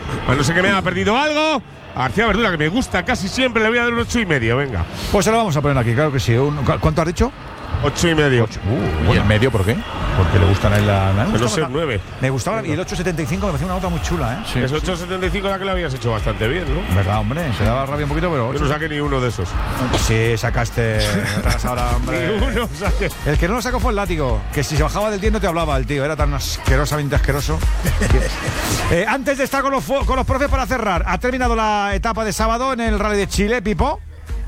A no ser que me haya perdido algo. A García Verdura, que me gusta casi siempre, le voy a dar un 8,5, venga. Pues se lo vamos a poner aquí, claro que sí. ¿Cuánto has dicho? 8,5. ¿Y el medio por qué? Porque le gustan a él no sé, 9. Me gustaba, y el 8,75 me parecía una nota muy chula, ¿eh? Sí. Es 8,75 la que le habías hecho bastante bien, ¿no? Verdad, hombre, se daba rabia un poquito, pero... Yo no saqué ni uno de esos. Sí, sacaste... ahora, hombre. Ni uno saqué. El que no lo sacó fue el Látigo, que si se bajaba del 10 no te hablaba el tío, era tan asquerosamente asqueroso. Antes de estar con los profes para cerrar, ¿ha terminado la etapa de sábado en el Rally de Chile, Pipo?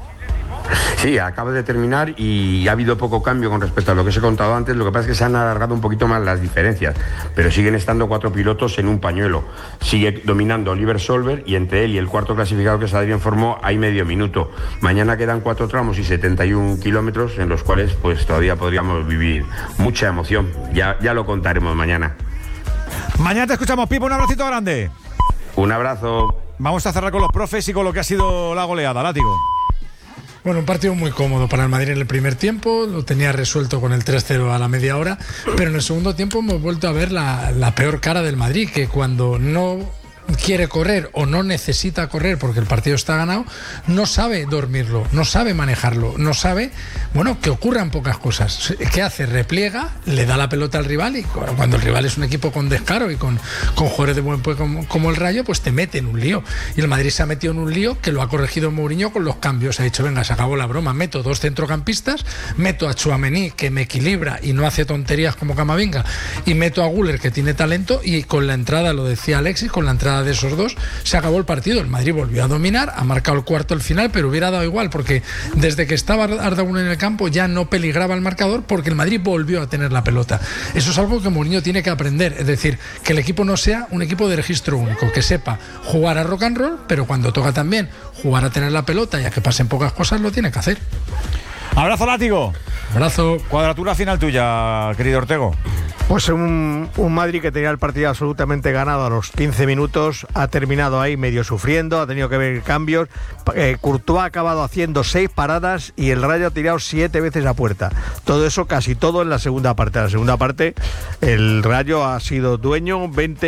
Sí, acaba de terminar y ha habido poco cambio con respecto a lo que os he contado antes. Lo que pasa es que se han alargado un poquito más las diferencias, pero siguen estando 4 pilotos en un pañuelo. Sigue dominando Oliver Solberg y entre él y el cuarto clasificado, que es Adrián Formó, hay medio minuto. Mañana quedan 4 tramos y 71 kilómetros en los cuales pues todavía podríamos vivir mucha emoción. Ya lo contaremos mañana. Mañana te escuchamos, Pipo, un abracito grande. Un abrazo. Vamos a cerrar con los profes y con lo que ha sido la goleada, Látigo. Bueno, un partido muy cómodo para el Madrid en el primer tiempo, lo tenía resuelto con el 3-0 a la media hora, pero en el segundo tiempo hemos vuelto a ver la peor cara del Madrid, que cuando no quiere correr o no necesita correr porque el partido está ganado, no sabe dormirlo, no sabe manejarlo, no sabe, bueno, que ocurran pocas cosas. ¿Qué hace? Repliega, le da la pelota al rival y cuando el rival es un equipo con descaro y con jugadores de buen pie como el Rayo, pues te mete en un lío. Y el Madrid se ha metido en un lío que lo ha corregido Mourinho con los cambios. Ha dicho, venga, se acabó la broma, meto 2 centrocampistas, meto a Tchouaméni, que me equilibra y no hace tonterías como Camavinga, y meto a Güler, que tiene talento, y con la entrada, lo decía Alexis, con la entrada de esos dos se acabó el partido. El Madrid volvió a dominar, ha marcado el cuarto al final, pero hubiera dado igual porque desde que estaba Arda Güler en el campo ya no peligraba el marcador porque el Madrid volvió a tener la pelota. Eso es algo que Mourinho tiene que aprender, es decir, que el equipo no sea un equipo de registro único, que sepa jugar a rock and roll, pero cuando toca también jugar a tener la pelota y a que pasen pocas cosas, lo tiene que hacer. Abrazo, Látigo. Abrazo. Cuadratura final tuya, querido Ortego. Pues un Madrid que tenía el partido absolutamente ganado a los 15 minutos, ha terminado ahí medio sufriendo, ha tenido que ver cambios. Courtois ha acabado haciendo 6 paradas y el Rayo ha tirado 7 veces a puerta. Todo eso, casi todo en la segunda parte. En la segunda parte el Rayo ha sido dueño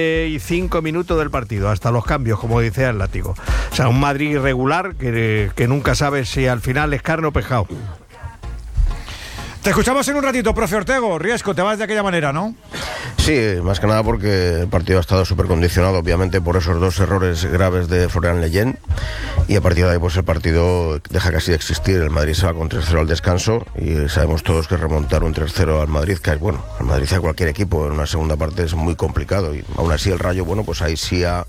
25 minutos del partido, hasta los cambios, como decía el Látigo. O sea, un Madrid irregular que nunca sabe si al final es carne o pescado. Te escuchamos en un ratito, profe Ortego. Riesco, te vas de aquella manera, ¿no? Sí, más que nada porque el partido ha estado súper condicionado, obviamente, por esos 2 errores graves de Florian Leyen, y a partir de ahí pues el partido deja casi de existir. El Madrid se va con 3-0 al descanso y sabemos todos que remontar un 3-0 al Madrid, que es bueno, al Madrid a cualquier equipo en una segunda parte es muy complicado, y aún así el Rayo, bueno, pues ahí sí ha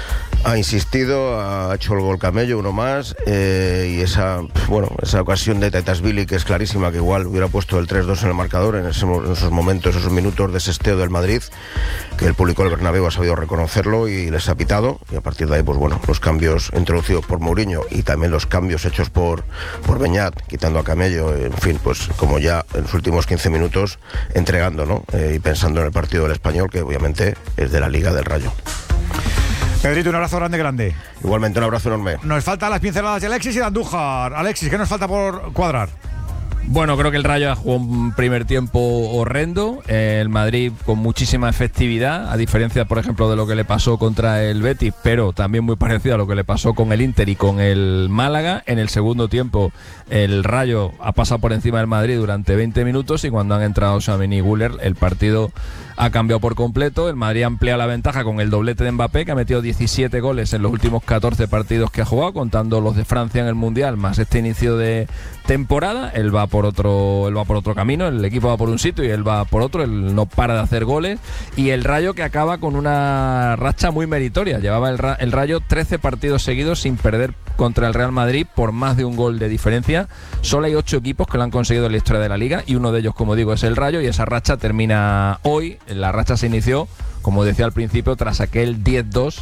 insistido, ha hecho el gol Camello, uno más, y esa ocasión de Taitashvili, que es clarísima, que igual hubiera puesto el 3-2 en el marcador en esos momentos, esos minutos de sesteo del Madrid, que el público del Bernabéu ha sabido reconocerlo y les ha pitado, y a partir de ahí, pues bueno, los cambios introducidos por Mourinho y también los cambios hechos por Beñat, quitando a Camello, en fin, pues como ya en los últimos 15 minutos entregando, ¿no? Y pensando en el partido del Español, que obviamente es de la Liga del Rayo. Pedrito, un abrazo grande. Igualmente, un abrazo enorme. Nos faltan las pinceladas de Alexis y de Andújar. Alexis, ¿qué nos falta por cuadrar? Bueno, creo que el Rayo jugó un primer tiempo horrendo, el Madrid con muchísima efectividad, a diferencia, por ejemplo, de lo que le pasó contra el Betis, pero también muy parecido a lo que le pasó con el Inter y con el Málaga. En el segundo tiempo, el Rayo ha pasado por encima del Madrid durante 20 minutos y cuando han entrado Tchouaméni y Güler, el partido ha cambiado por completo. El Madrid amplía la ventaja con el doblete de Mbappé, que ha metido 17 goles en los últimos 14 partidos que ha jugado, contando los de Francia en el Mundial, más este inicio de temporada. Él va por otro camino, el equipo va por un sitio y él va por otro, él no para de hacer goles. Y el Rayo, que acaba con una racha muy meritoria, llevaba el Rayo 13 partidos seguidos sin perder contra el Real Madrid por más de un gol de diferencia. Solo hay 8 equipos que lo han conseguido en la historia de la Liga y uno de ellos, como digo, es el Rayo, y esa racha termina hoy. La racha se inició, como decía al principio, tras aquel 10-2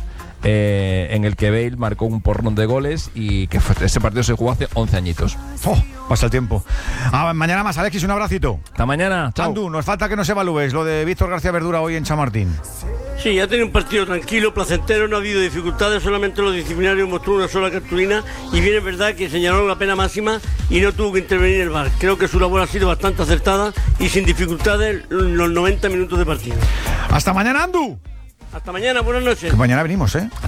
en el que Bale marcó un porrón de goles y que ese partido se jugó hace 11 añitos. Pasa el tiempo. Mañana más, Alexis, un abracito. Hasta mañana, chao. Andu, nos falta que nos evalúes lo de Víctor García Verdura hoy en Chamartín. Sí, ha tenido un partido tranquilo, placentero, no ha habido dificultades, solamente los disciplinarios mostró una sola cartulina y bien es verdad que señaló la pena máxima y no tuvo que intervenir el VAR. Creo que su labor ha sido bastante acertada y sin dificultades los 90 minutos de partido. Hasta mañana, Andu. Hasta mañana, buenas noches. Que mañana venimos,